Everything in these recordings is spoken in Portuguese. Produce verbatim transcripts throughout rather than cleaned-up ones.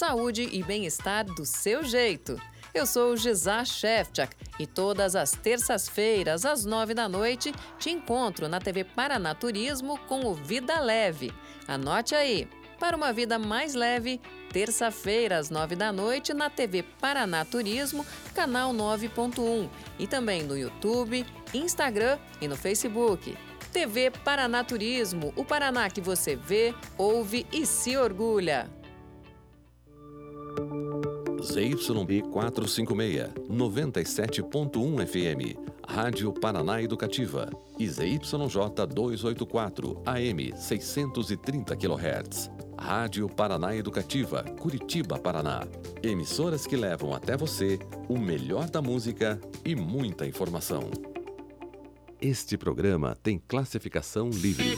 saúde e bem-estar do seu jeito. Eu sou Gisá Shefchak e todas as terças-feiras, às nove da noite, te encontro na T V Paraná Turismo com o Vida Leve. Anote aí, para uma vida mais leve, terça-feira, às nove da noite, na T V Paraná Turismo, canal nove ponto um. E também no YouTube, Instagram e no Facebook. T V Paraná Turismo, o Paraná que você vê, ouve e se orgulha. Z Y B quatrocentos e cinquenta e seis, noventa e sete ponto um F M, Rádio Paraná Educativa, e Z Y J duzentos e oitenta e quatro, A M, seiscentos e trinta quilohertz, Rádio Paraná Educativa, Curitiba, Paraná. Emissoras que levam até você o melhor da música e muita informação. Este programa tem classificação livre.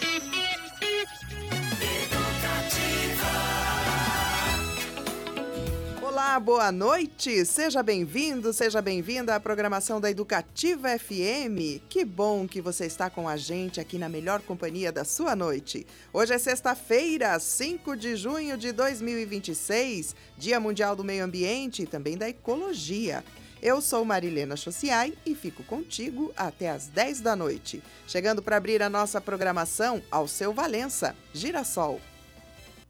Olá, boa noite! Seja bem-vindo, seja bem-vinda à programação da Educativa F M. Que bom que você está com a gente aqui na melhor companhia da sua noite. Hoje é sexta-feira, cinco de junho de dois mil e vinte e seis, Dia Mundial do Meio Ambiente e também da Ecologia. Eu sou Marilena Chociai e fico contigo até às dez da noite. Chegando para abrir a nossa programação, Alceu Valença, Girassol.